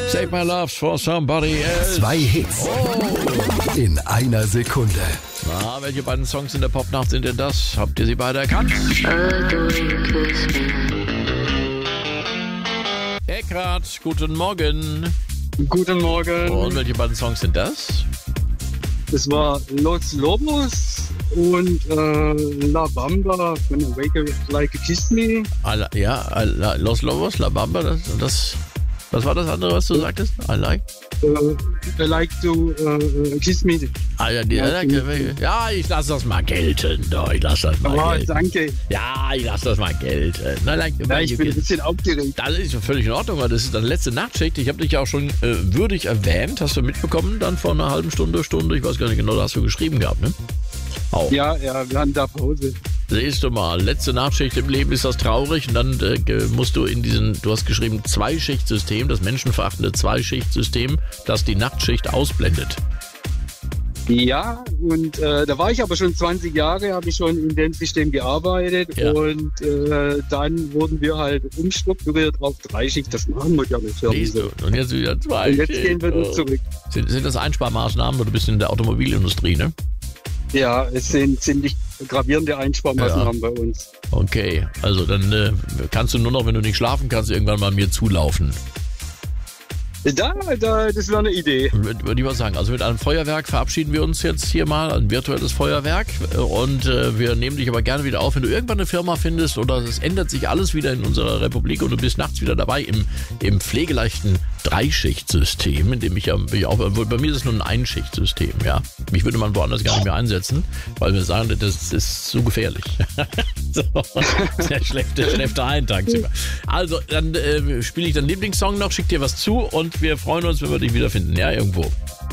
Save my love for somebody else. 2 Hits in einer Sekunde. Na, welche beiden Songs in der Popnacht sind denn das? Habt ihr sie beide erkannt? Eckhard, guten Morgen. Guten Morgen. Und welche beiden Songs sind das? Das war Los Lobos und La Bamba von Wake Like a Kiss Me. Los Lobos, La Bamba, was war das andere, was du sagtest? I like to Kiss Me. Ja, ich lasse das mal gelten. Ich lasse das mal gelten. Danke. Ja, ich lasse das mal gelten. Ich bin ein bisschen aufgeregt. Das ist völlig in Ordnung, weil das ist deine letzte Nachtschicht. Ich habe dich ja auch schon würdig erwähnt. Hast du mitbekommen? Dann vor einer halben Stunde, ich weiß gar nicht genau, da hast du geschrieben gehabt, ne? Auch. Ja, wir hatten da Pause. Siehst du mal, letzte Nachtschicht im Leben, ist das traurig und dann musst du du hast geschrieben, 2-Schichtsystem, das menschenverachtende 2-Schichtsystem, das die Nachtschicht ausblendet. Ja, und da war ich aber schon 20 Jahre, habe ich schon in dem System gearbeitet und dann wurden wir halt umstrukturiert auf 3-Schicht. Das machen wir ja nicht. Siehst du, und jetzt wieder 2 Schicht. Jetzt gehen wir zurück. Sind das Einsparmaßnahmen, du bist in der Automobilindustrie, ne? Ja, es sind ziemlich gravierende Einsparmaßnahmen bei uns. Okay, also dann kannst du nur noch, wenn du nicht schlafen kannst, irgendwann mal mir zulaufen. Das wäre eine Idee. Würde ich mal sagen. Also mit einem Feuerwerk verabschieden wir uns jetzt hier mal, ein virtuelles Feuerwerk. Und wir nehmen dich aber gerne wieder auf, wenn du irgendwann eine Firma findest oder es ändert sich alles wieder in unserer Republik und du bist nachts wieder dabei im pflegeleichten 3-Schichtsystem, in dem bei mir ist es nur ein 1-Schichtsystem, ja. Mich würde man woanders gar nicht mehr einsetzen, weil wir sagen, das ist zu gefährlich. So, der schläft da einen Tag. Also, dann spiele ich deinen Lieblingssong noch, schick dir was zu und wir freuen uns, wenn wir dich wiederfinden, ja, irgendwo.